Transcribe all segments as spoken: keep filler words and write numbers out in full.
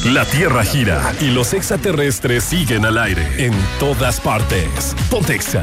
La Tierra gira y los extraterrestres siguen al aire en todas partes. Ponte Exa.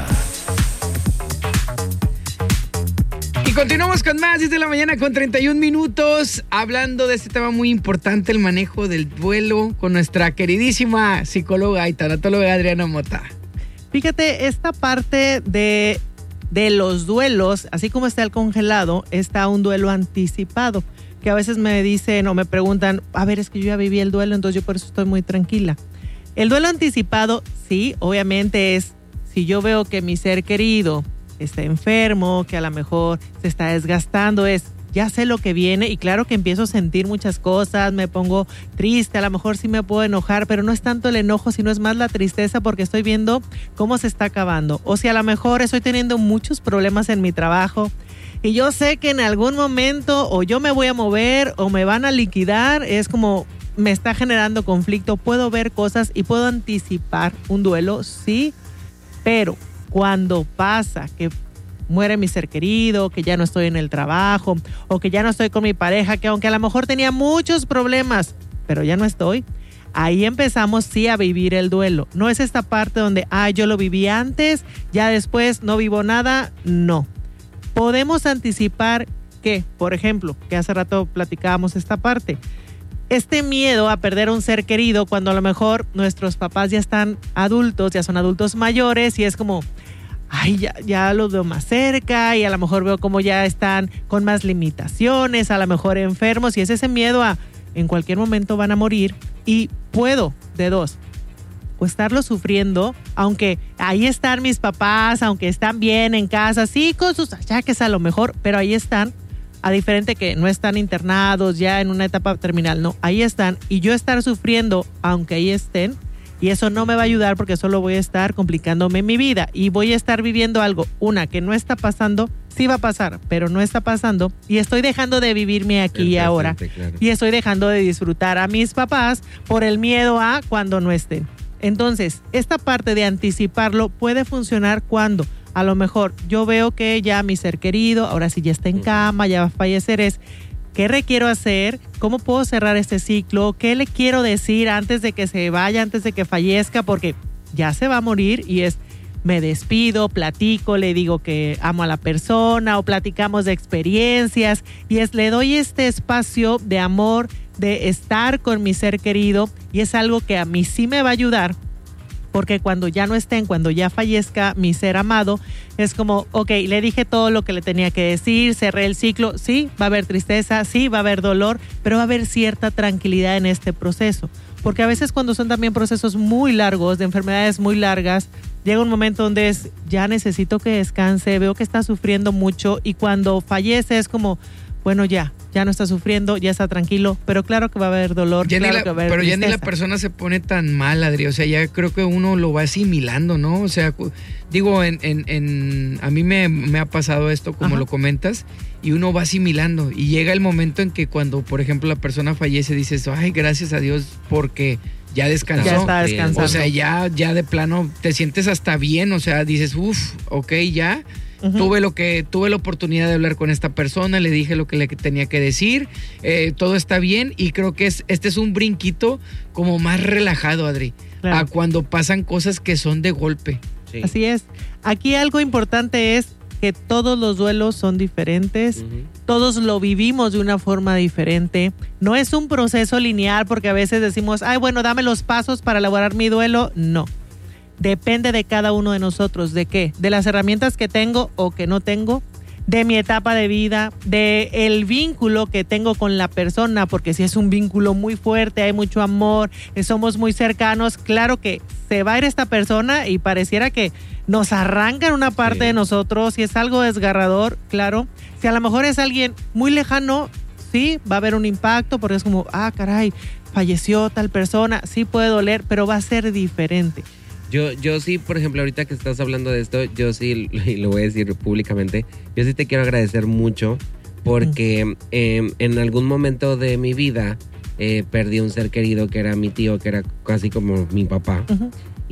Y continuamos con más, diez de la mañana con treinta y un minutos, hablando de este tema muy importante, el manejo del duelo, con nuestra queridísima psicóloga y tanatóloga Adriana Mota. Fíjate, esta parte de, de los duelos, así como está el congelado, está un duelo anticipado, que a veces me dicen o me preguntan, a ver, es que yo ya viví el duelo, entonces yo por eso estoy muy tranquila. El duelo anticipado, sí, obviamente es, si yo veo que mi ser querido está enfermo, que a lo mejor se está desgastando, es, ya sé lo que viene y claro que empiezo a sentir muchas cosas, me pongo triste, a lo mejor sí me puedo enojar, pero no es tanto el enojo, sino es más la tristeza porque estoy viendo cómo se está acabando. O si a lo mejor estoy teniendo muchos problemas en mi trabajo y yo sé que en algún momento o yo me voy a mover o me van a liquidar, es como me está generando conflicto, puedo ver cosas y puedo anticipar un duelo, sí, pero cuando pasa que muere mi ser querido, que ya no estoy en el trabajo o que ya no estoy con mi pareja, que aunque a lo mejor tenía muchos problemas, pero ya no estoy, ahí empezamos sí a vivir el duelo. No es esta parte donde, ah, yo lo viví antes, ya después no vivo nada, no. Podemos anticipar que, por ejemplo, que hace rato platicábamos esta parte, este miedo a perder a un ser querido cuando a lo mejor nuestros papás ya están adultos, ya son adultos mayores y es como, ay, ya, ya los veo más cerca y a lo mejor veo como ya están con más limitaciones, a lo mejor enfermos y es ese miedo a en cualquier momento van a morir y puedo, de dos, o estarlo sufriendo, aunque ahí están mis papás, aunque están bien en casa, sí, con sus achaques a lo mejor, pero ahí están. A diferente que no están internados ya en una etapa terminal, no, ahí están y yo estar sufriendo aunque ahí estén y eso no me va a ayudar porque solo voy a estar complicándome mi vida y voy a estar viviendo algo, una que no está pasando, sí va a pasar, pero no está pasando y estoy dejando de vivirme aquí y ahora claro. Y estoy dejando de disfrutar a mis papás por el miedo a cuando no estén. Entonces, esta parte de anticiparlo puede funcionar cuando a lo mejor yo veo que ya mi ser querido, ahora sí ya está en cama, ya va a fallecer, es ¿qué requiero hacer? ¿Cómo puedo cerrar este ciclo? ¿Qué le quiero decir antes de que se vaya, antes de que fallezca? Porque ya se va a morir y es, me despido, platico, le digo que amo a la persona o platicamos de experiencias y es, le doy este espacio de amor, de estar con mi ser querido y es algo que a mí sí me va a ayudar. Porque cuando ya no estén, cuando ya fallezca mi ser amado, es como, ok, le dije todo lo que le tenía que decir, cerré el ciclo, sí, va a haber tristeza, sí, va a haber dolor, pero va a haber cierta tranquilidad en este proceso. Porque a veces cuando son también procesos muy largos, de enfermedades muy largas, llega un momento donde es, ya necesito que descanse, veo que está sufriendo mucho y cuando fallece es como, bueno, ya, ya no está sufriendo, ya está tranquilo, pero claro que va a haber dolor, ya claro la, que va a haber pero tristeza. Ya ni la persona se pone tan mal, Adri, o sea, ya creo que uno lo va asimilando, ¿no? O sea, digo, en, en, en a mí me, me ha pasado esto, como Ajá. lo comentas, y uno va asimilando, y llega el momento en que cuando, por ejemplo, la persona fallece, dices, ay, gracias a Dios, porque ya descansó. Ya está descansando. O sea, ya, ya de plano te sientes hasta bien, o sea, dices, uff, ok, ya. Uh-huh. Tuve lo que tuve la oportunidad de hablar con esta persona, le dije lo que le tenía que decir, eh, todo está bien y creo que es, este es un brinquito como más relajado, Adri, claro. A cuando pasan cosas que son de golpe. Sí. Así es. Aquí algo importante es que todos los duelos son diferentes, uh-huh. Todos lo vivimos de una forma diferente. No es un proceso lineal porque a veces decimos, ay, bueno, dame los pasos para elaborar mi duelo. No. Depende de cada uno de nosotros. ¿De qué? De las herramientas que tengo o que no tengo, de mi etapa de vida, de el vínculo que tengo con la persona, porque si es un vínculo muy fuerte, hay mucho amor, somos muy cercanos, claro que se va a ir esta persona y pareciera que nos arrancan una parte sí. de nosotros, si es algo desgarrador, claro. Si a lo mejor es alguien muy lejano, sí, va a haber un impacto, porque es como, ah, caray, falleció tal persona, sí puede doler, pero va a ser diferente. Yo, yo sí, por ejemplo, ahorita que estás hablando de esto, yo sí, y lo voy a decir públicamente, yo sí te quiero agradecer mucho porque uh-huh. eh, en algún momento de mi vida eh, perdí un ser querido que era mi tío, que era casi como mi papá. Uh-huh.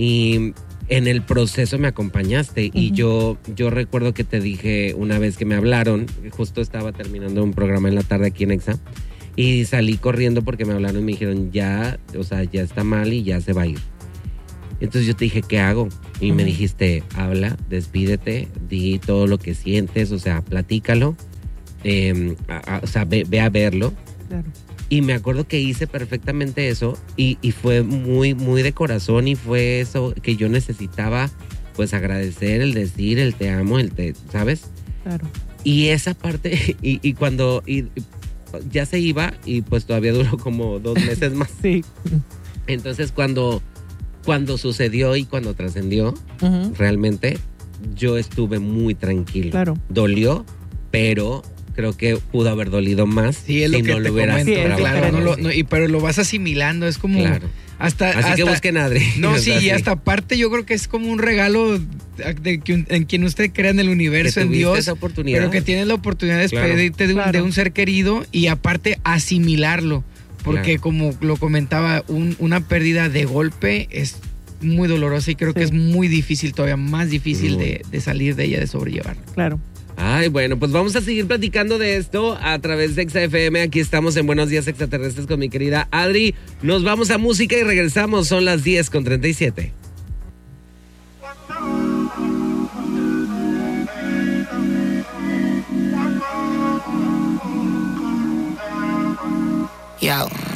Y en el proceso me acompañaste uh-huh. y yo, yo recuerdo que te dije una vez que me hablaron, justo estaba terminando un programa en la tarde aquí en Exa, Y salí corriendo porque me hablaron y me dijeron, ya, o sea, ya está mal y ya se va a ir. Entonces yo te dije, ¿qué hago? Y uh-huh. me dijiste, habla, despídete, di todo lo que sientes, o sea, platícalo, eh, a, a, o sea, ve, ve a verlo. Claro. Y me acuerdo que hice perfectamente eso y, y fue muy, muy de corazón y fue eso que yo necesitaba, pues agradecer, el decir, el te amo, el te, ¿sabes? Claro. Y esa parte, y, y cuando y, ya se iba y pues todavía duró como dos meses más. Sí. Entonces cuando, cuando sucedió y cuando trascendió, uh-huh. realmente yo estuve muy tranquilo. Claro. Dolió, pero creo que pudo haber dolido más sí, es si lo que no te lo hubieras comento, trabajado. Claro, no lo, no, y, pero lo vas asimilando, es como... Claro. Hasta, Así hasta, que busquen a Adri. No, o sí, sea, y hasta aparte yo creo que es como un regalo de que, en quien usted crea en el universo, en Dios. Esa oportunidad. Pero que tienes la oportunidad de despedirte claro. de, un, claro. de un ser querido y aparte asimilarlo. Porque claro. como lo comentaba, un, una pérdida de golpe es muy dolorosa y creo sí. que es muy difícil, todavía más difícil de, de salir de ella, de sobrellevarla. Claro. Ay, bueno, pues vamos a seguir platicando de esto a través de Exa F M. Aquí estamos en Buenos Días Extraterrestres con mi querida Adri. Nos vamos a música y regresamos. Son las diez con treinta y siete. Yo.